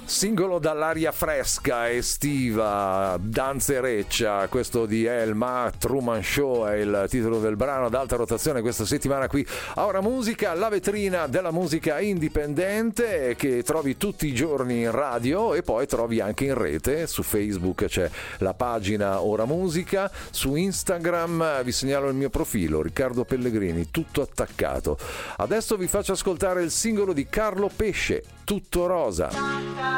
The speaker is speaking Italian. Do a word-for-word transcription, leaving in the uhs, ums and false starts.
Singolo dall'aria fresca, estiva, danzereccia, questo di Elma, Truman Show è il titolo del brano ad alta rotazione questa settimana qui a Ora Musica, la vetrina della musica indipendente che trovi tutti i giorni in radio e poi trovi anche in rete. Su Facebook c'è la pagina Ora Musica, su Instagram vi segnalo il mio profilo Riccardo Pellegrini, tutto attaccato. Adesso vi faccio ascoltare il singolo di Carlo Pesce, Tutto Rosa.